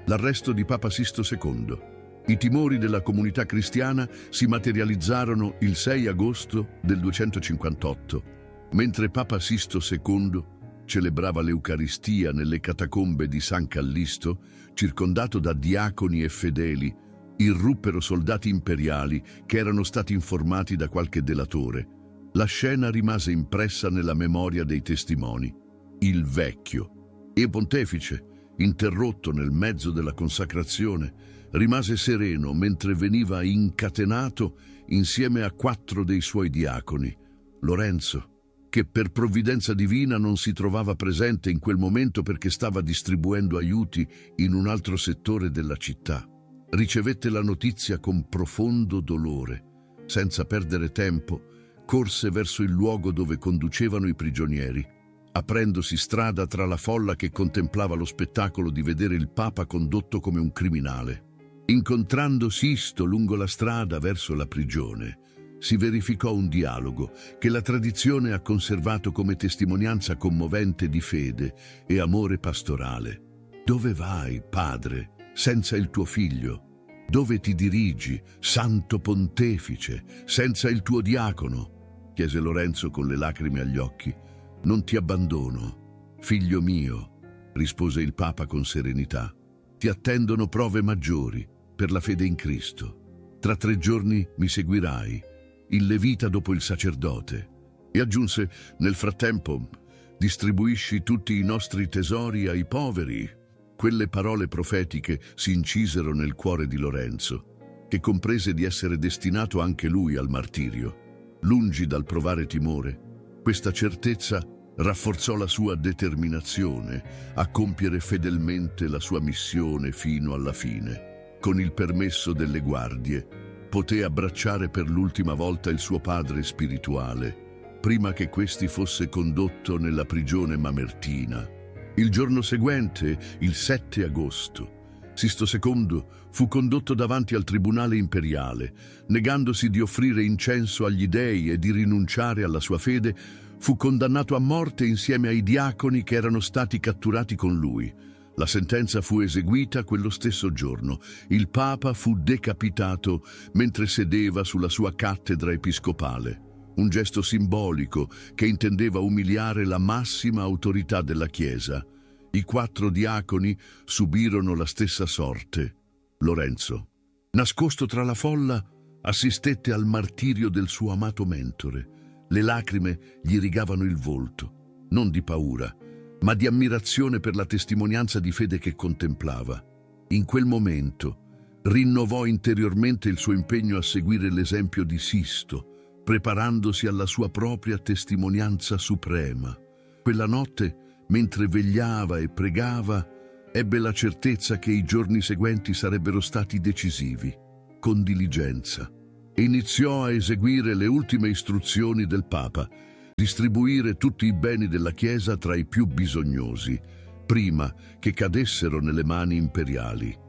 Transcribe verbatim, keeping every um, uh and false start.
L'arresto di Papa Sisto secondo. I timori della comunità cristiana si materializzarono il sei agosto del duecentocinquantotto, mentre Papa Sisto secondo celebrava l'Eucaristia nelle catacombe di San Callisto, circondato da diaconi e fedeli. Irruppero soldati imperiali che erano stati informati da qualche delatore. La scena rimase impressa nella memoria dei testimoni. Il vecchio e pontefice, interrotto nel mezzo della consacrazione, rimase sereno mentre veniva incatenato insieme a quattro dei suoi diaconi. Lorenzo, che per provvidenza divina non si trovava presente in quel momento perché stava distribuendo aiuti in un altro settore della città, ricevette la notizia con profondo dolore. Senza perdere tempo, corse verso il luogo dove conducevano i prigionieri, aprendosi strada tra la folla che contemplava lo spettacolo di vedere il Papa condotto come un criminale. Incontrando Sisto lungo la strada verso la prigione, si verificò un dialogo che la tradizione ha conservato come testimonianza commovente di fede e amore pastorale. «Dove vai, padre, senza il tuo figlio? Dove ti dirigi, santo pontefice, senza il tuo diacono?» chiese Lorenzo con le lacrime agli occhi. «Non ti abbandono, figlio mio», rispose il Papa con serenità. «Ti attendono prove maggiori per la fede in Cristo. Tra tre giorni mi seguirai, il levita dopo il sacerdote». E aggiunse: «Nel frattempo distribuisci tutti i nostri tesori ai poveri». Quelle parole profetiche si incisero nel cuore di Lorenzo, che comprese di essere destinato anche lui al martirio. Lungi dal provare timore, questa certezza rafforzò la sua determinazione a compiere fedelmente la sua missione fino alla fine. Con il permesso delle guardie, poté abbracciare per l'ultima volta il suo padre spirituale, prima che questi fosse condotto nella prigione mamertina. Il giorno seguente, il sette agosto, Sisto secondo fu condotto davanti al tribunale imperiale. Negandosi di offrire incenso agli dei e di rinunciare alla sua fede, fu condannato a morte insieme ai diaconi che erano stati catturati con lui. La sentenza fu eseguita quello stesso giorno. Il Papa fu decapitato mentre sedeva sulla sua cattedra episcopale. Un gesto simbolico che intendeva umiliare la massima autorità della Chiesa. I quattro diaconi subirono la stessa sorte. Lorenzo, nascosto tra la folla, assistette al martirio del suo amato mentore. Le lacrime gli rigavano il volto, non di paura, ma di ammirazione per la testimonianza di fede che contemplava. In quel momento rinnovò interiormente il suo impegno a seguire l'esempio di Sisto, preparandosi alla sua propria testimonianza suprema. Quella notte, mentre vegliava e pregava, ebbe la certezza che i giorni seguenti sarebbero stati decisivi. Con diligenza iniziò a eseguire le ultime istruzioni del Papa, distribuire tutti i beni della Chiesa tra i più bisognosi, prima che cadessero nelle mani imperiali.